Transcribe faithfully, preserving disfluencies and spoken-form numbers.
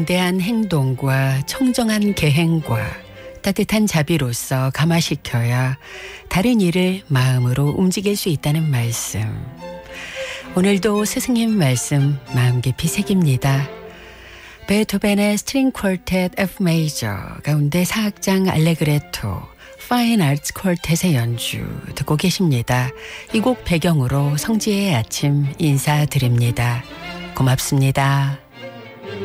대한 행동과 청정한 계행과 따뜻한 자비로서 감화시켜야 다른 일을 마음으로 움직일 수 있다는 말씀. 오늘도 스승님 말씀 마음 깊이 새깁니다. 베토벤의 스트링 쿼텟 F 메이저 가운데 사악장 알레그레토 파인 아츠 쿼텟의 연주 듣고 계십니다. 이 곡 배경으로 성지의 아침 인사드립니다. 고맙습니다.